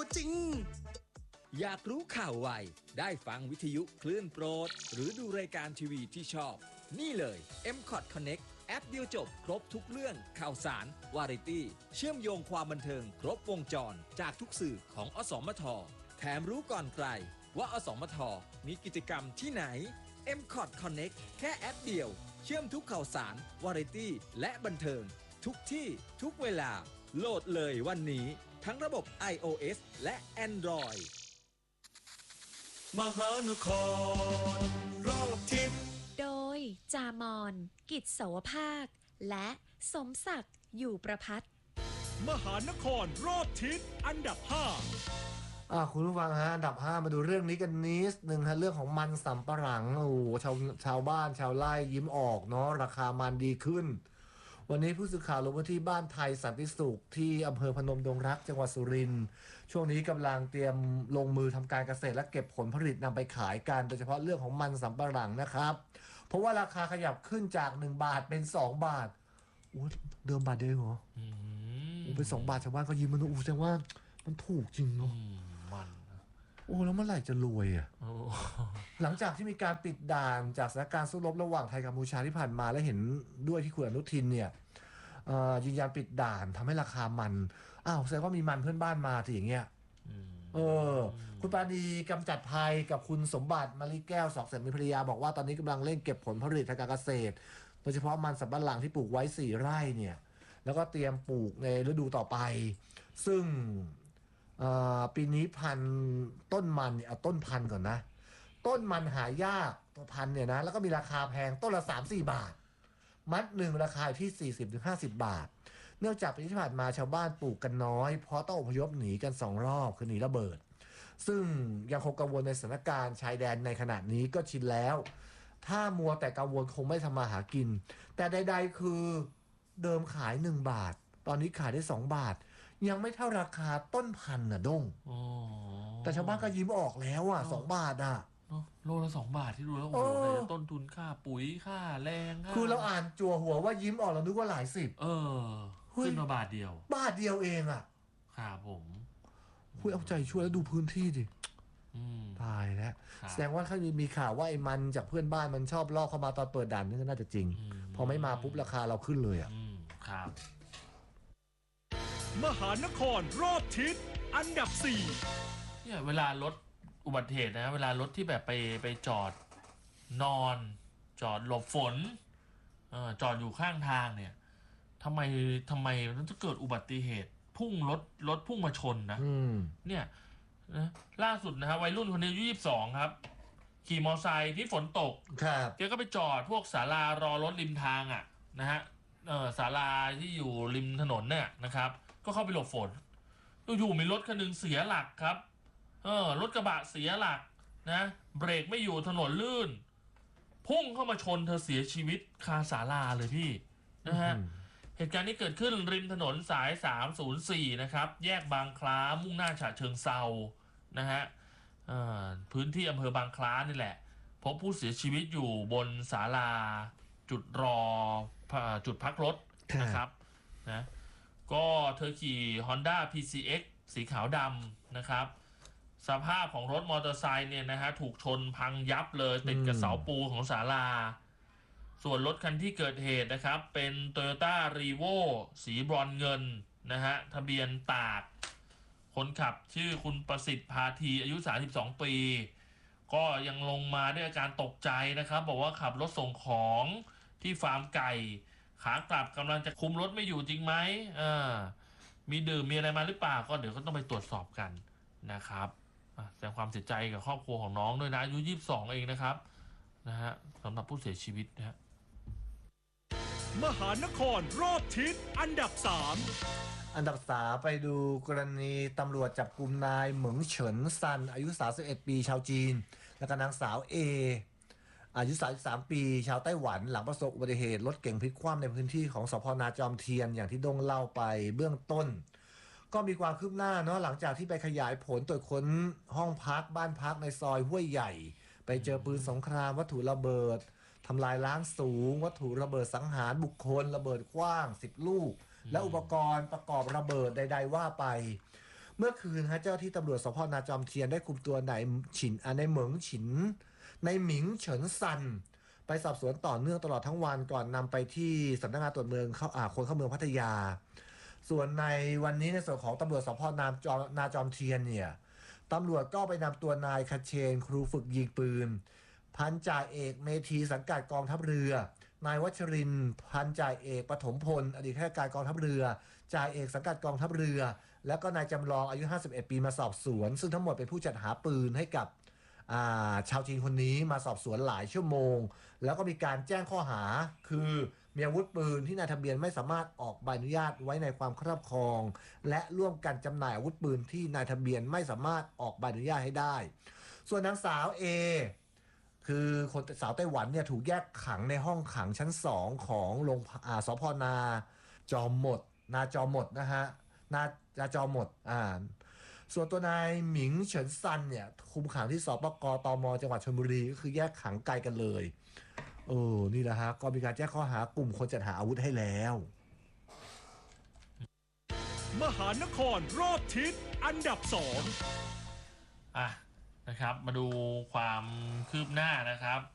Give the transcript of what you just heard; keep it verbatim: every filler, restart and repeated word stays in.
จริงอยากรู้ข่าวไวได้ฟังวิทยุคลื่นโปรดหรือดูรายการทีวีที่ชอบนี่เลย เอ็ม คอท Connect แอปเดียวจบครบทุกเรื่องข่าวสารวาไรตี้เชื่อมโยงความบันเทิงครบวงจรจากทุกสื่อของอสมทแถมรู้ก่อนใครว่าอสมทมีกิจกรรมที่ไหน เอ็ม คอท Connect แค่แอปเดียวเชื่อมทุกข่าวสารวาไรตี้และบันเทิงทุกที่ทุกเวลาโหลดเลยวันนี้ทั้งระบบ iOS และ Android มหานครรอบทิศโดยจามอนกิจโสภาคและสมศักดิ์อยู่ประพัฒน์มหานครรอบทิศอันดับห้าอ่าคุณผู้ฟังฮะอันดับห้ามาดูเรื่องนี้กันนิดนึงฮะเรื่องของมันสำปะหลังโอ้โหชาวชาวบ้านชาวไร่ยิ้มออกเนาะราคามันดีขึ้นวันนี้ผู้สื่อข่าวลงพื้นที่บ้านไทยสันติสุขที่อำเภอพนมดงรักจังหวัดสุรินทร์ช่วงนี้กำลังเตรียมลงมือทำการเกษตรและเก็บผลผลิตนำไปขายกันโดยเฉพาะเรื่องของมันสำปะหลังนะครับเพราะว่าราคาขยับขึ้นจากหนึ่งบาทเป็นสองบาทโอ้เดิมบาทเดียวเหรออืมเป็นสองบาทชาวบ้านก็ยิ้มมันโอ้แสดงว่ามันถูกจริงเนาะมันโอ้แล้วเมื่อไหร่จะรวยอ่ะหลังจากที่มีการปิดด่านจากสถานการณ์สู้รบระหว่างไทยกัมพูชาที่ผ่านมาและเห็นด้วยที่คุณอนุทินเนี่ยยืนยันปิดด่านทำให้ราคามันอ้าวแสดงว่ามีมันเพื่อนบ้านมาทีอย่างเงี้ยเออคุณปานีกำจัดภัยกับคุณสมบัติมะลิแก้วสอกเสริมมีภรรยาบอกว่าตอนนี้กำลังเร่งเก็บผลผลิตทางการเกษตรโดยเฉพาะมันสำปะหลังที่ปลูกไว้สี่ไร่เนี่ยแล้วก็เตรียมปลูกในฤดูต่อไปซึ่งปีนี้พันต้นมันเนี่ยเอาต้นพันก่อนนะต้นมันหายากตัวพันเนี่ยนะแล้วก็มีราคาแพงต้นละ สามสี่ บาทมัดหนึ่งราคาที่ สี่สิบถึงห้าสิบ บาทเนื่องจากปีที่ผ่านมาชาวบ้านปลูกกันน้อยเพราะต้องอพยพหนีกันสองรอบคือหนีระเบิดซึ่งยังคงกังวลในสถานการณ์ชายแดนในขณะนี้ก็ชินแล้วถ้ามัวแต่กังวลคงไม่ทำมาหากินแต่ใดๆคือเดิมขายหนึ่งบาทตอนนี้ขายได้สองบาทยังไม่เท่าราคาต้นพันธุ์น่ะด้งแต่ชาวบ้านก็ยิ้มออกแล้วอ่ะสองบาทอ่ะโลละสองบาทที่ดูแล้วโอ้โหต้นทุนค่าปุ๋ยค่าแรงคือเราอ่านจั่วหัวว่ายิ้มออกเรานึกว่าหลายสิบเออขึ้นมาบาทเดียวบาทเดียวเองอ่ะครับผมคุยเอาใจช่วยแล้วดูพื้นที่ดิตายแล้วแสดงว่าถ้ามีข่าวว่าไอ้มันจากเพื่อนบ้านมันชอบลอกเข้ามาตอนเปิดด่านนี่ก็น่าจะจริงพอไม่มาปุ๊บราคาเราขึ้นเลยอ่ะครับมหานครรอบทิศอันดับสี่เนี่ยเวลารถอุบัติเหตุนะเวลารถที่แบบไปไปจอดนอนจอดหลบฝนเอ่อจอดอยู่ข้างทางเนี่ยทำไมทำไมมันจะเกิดอุบัติเหตุพุ่งรถรถพุ่งมาชนนะเนี่ยนะล่าสุดนะฮะวัยรุ่นคนนี้อายุยี่สิบสองครับขี่มอเตอร์ไซค์ที่ฝนตกแกก็ไปจอดพวกศาลารอรถริมทางอ่ะนะฮะเออศาลาที่อยู่ริมถนนเนี่ยนะครับก็เข้าไปหลบฝนอยู่มีรถคันนึงเสียหลักครับเออรถกระบะเสียหลักนะเบรกไม่อยู่ถนนลื่นพุ่งเข้ามาชนเธอเสียชีวิตคาศาลาเลยพี่นะฮะเหตุการณ์นี้เกิดขึ้นริมถนนสายสามศูนย์สี่นะครับแยกบางคล้ามุ่งหน้าฉะเชิงเซานะฮะพื้นที่อำเภอบางคล้านี่แหละพบผู้เสียชีวิตอยู่บนศาลาจุดรอจุดพักรถนะครับนะก็เธอขี่ Honda พี ซี เอ็กซ์ สีขาวดำนะครับสภาพของรถมอเตอร์ไซค์เนี่ยนะฮะถูกชนพังยับเลยติดกับเสาปูนของศาลาส่วนรถคันที่เกิดเหตุนะครับเป็น Toyota Revo สีบรอนเงินนะฮะทะเบียนตากคนขับชื่อคุณประสิทธิ์พาทีอายุสามสิบสองปีก็ยังลงมาด้วยอาการตกใจนะครับบอกว่าขับรถส่งของที่ฟาร์มไก่ขากลับกำลังจะคุมรถไม่อยู่จริงไหมเออมีดื่มมีอะไรมาหรือเปล่าก็เดี๋ยวก็ต้องไปตรวจสอบกันนะครับแสดงความเสียใจกับครอบครัวของน้องด้วยนะอายุยี่สิบสองเองนะครับนะฮะสำหรับผู้เสียชีวิตนะฮะมหานครรอบทิศอันดับสามอันดับสามไปดูกรณีตำรวจจับกุมนายเหมิงเฉินซันอายุสามสิบเอ็ดปีชาวจีนและก็นางสาวเออายุสามสิบสามปีชาวไต้หวันหลังประสบอุบัติเหตุรถเก๋งพลิกคว่ำในพื้นที่ของสพนาจอมเทียนอย่างที่ดงเล่าไปเบื้องต้นก็มีความคืบหน้าเนาะหลังจากที่ไปขยายผลตรวจค้นห้องพักบ้านพักในซอยห้วยใหญ่ไปเจอปืนสงครามวัตถุระเบิดทำลายล้างสูงวัตถุระเบิดสังหารบุคคลระเบิดกว้างสิบลูกและอุปกรณ์ประกอบระเบิดใดๆว่าไปเมื่อคืนฮะเจ้าที่ตำรวจสพนาจอมเทียนได้คุมตัวนายฉินอ่าในเหมิงฉินในหมิงเฉินซันไปสอบสวนต่อเนื่องตลอดทั้งวันก่อนนำไปที่สำนักงานตรวจเมืองเข้าอ่าคนเข้าเมืองพัทยาส่วนในวันนี้ในส่วนของตำรวจสพนาจอมนาจอมเทียนเนี่ยตำรวจก็ไปนำตัวนายคเชนครูฝึกยิงปืนพันจ่าเอกเมธีสังกัดกองทัพเรือนายวัชรินทร์พันจ่าเอกปฐมพลอดีตข้าราชการกองทัพเรือจ่าเอกสังกัดกองทัพเรือแล้วก็นายจำลองอายุห้าสิบเอ็ดปีมาสอบสวนซึ่งทั้งหมดเป็นผู้จัดหาปืนให้กับชาวจีนคนนี้มาสอบสวนหลายชั่วโมงแล้วก็มีการแจ้งข้อหาคือมีอาวุธปืนที่นายทะเบียนไม่สามารถออกใบอนุญาตไว้ในความครอบครองและร่วมกันจำหน่ายอาวุธปืนที่นายทะเบียนไม่สามารถออกใบอนุญาตให้ได้ส่วนนางสาวเอคือคนสาวไต้หวันเนี่ยถูกแยกขังในห้องขังชั้นสองของโรงอ่าสพนาจอมหมดนาจอมหมดนะฮะนานาจอมหมดอ่าส่วนตัวนายหมิงเฉินซันเนี่ยคุมขังที่สปกตมจังหวัดชลบุรีก็คือแยกขังไกลกันเลยเออนี่แหละฮะก็มีการแจ้งข้อหากลุ่มคนจัดหาอาวุธให้แล้วมหานครรอบทิศอันดับสองอ่ะนะครับมาดูความคืบหน้านะครับ